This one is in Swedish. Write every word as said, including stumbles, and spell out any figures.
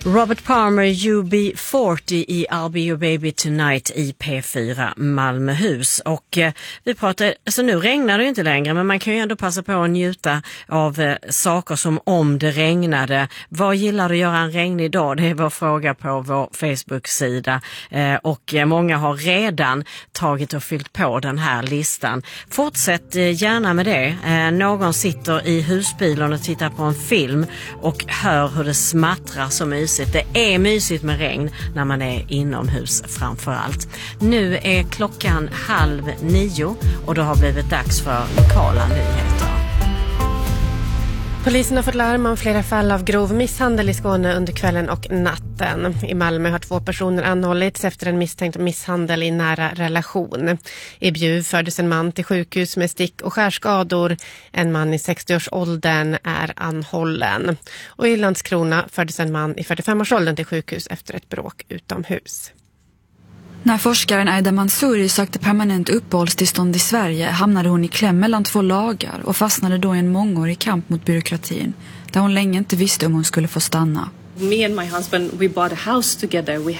Robert Palmer, You Be fyrtio i I'll Be Your Baby Tonight i P fyra Malmöhus. Och eh, vi pratar, alltså nu regnar det ju inte längre, men man kan ju ändå passa på att njuta av eh, saker som om det regnade. Vad gillar du att göra en regnig dag? Det är vår fråga på vår Facebook-sida. Eh, och eh, många har redan tagit och fyllt på den här listan. Fortsätt eh, gärna med det. Eh, någon sitter i husbilen och tittar på en film och hör hur det smattrar så mysigt. Det är mysigt med regn när man är inomhus framför allt. Nu är klockan halv nio och då har blivit dags för lokala nyheter. Polisen har fått larm om flera fall av grov misshandel i Skåne under kvällen och natten. I Malmö har två personer anhållits efter en misstänkt misshandel i nära relation. I Bjuv fördes en man till sjukhus med stick- och skärskador. En man i sextioårsåldern är anhållen. Och i Landskrona fördes en man i fyrtiofemårsåldern till sjukhus efter ett bråk utomhus. När forskaren Aida Mansouri sökte permanent uppehållstillstånd i Sverige hamnade hon i kläm mellan två lagar och fastnade då i en mångårig kamp mot byråkratin, där hon länge inte visste om hon skulle få stanna. Me and my husband, we bought a house together. We